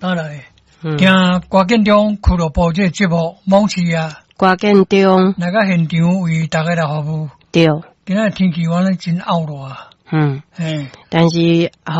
当然，听郭建中俱乐部这节目，猛市啊， 郭建中来个现场为大家来服务。 对， 今仔天气原来真恶热啊。 但是